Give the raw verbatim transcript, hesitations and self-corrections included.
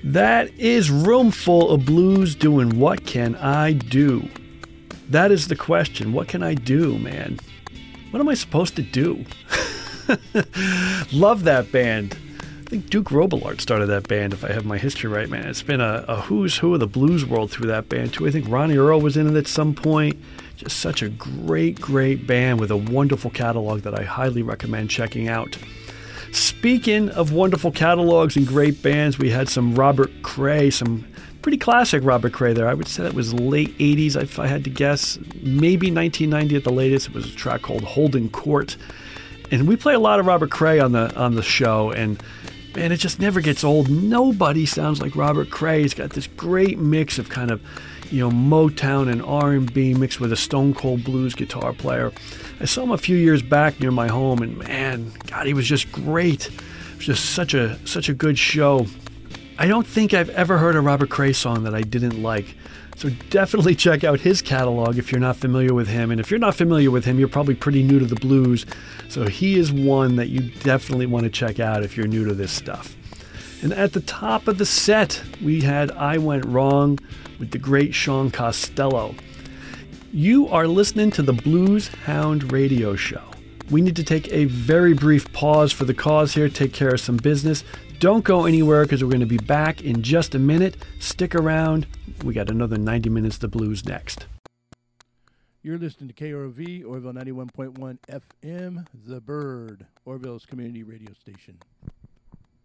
That is Room Full of Blues doing What Can I Do? That is the question. What can I do, man? What am I supposed to do? Love that band. I think Duke Robillard started that band, if I have my history right, man. It's been a, a who's who of the blues world through that band, too. I think Ronnie Earl was in it at some point. Just such a great, great band with a wonderful catalog that I highly recommend checking out. Speaking of wonderful catalogs and great bands, we had some Robert Cray, some pretty classic Robert Cray there. I would say that was late eighties, if I had to guess. Maybe nineteen ninety at the latest. It was a track called Holden Court. And we play a lot of Robert Cray on the on the show, and man, it just never gets old. Nobody sounds like Robert Cray. He's got this great mix of kind of, you know, Motown and R and B mixed with a stone cold blues guitar player. I saw him a few years back near my home, and man, God, he was just great. It was just such a such a good show. I don't think I've ever heard a Robert Cray song that I didn't like. So definitely check out his catalog if you're not familiar with him. And if you're not familiar with him, you're probably pretty new to the blues. So he is one that you definitely want to check out if you're new to this stuff. And at the top of the set, we had I Went Wrong with the great Sean Costello. You are listening to the Blues Hound Radio Show. We need to take a very brief pause for the cause here, take care of some business. Don't go anywhere because we're going to be back in just a minute. Stick around. We got another ninety minutes of blues next. You're listening to K R O V, Orville ninety-one point one F M, The Bird, Orville's community radio station.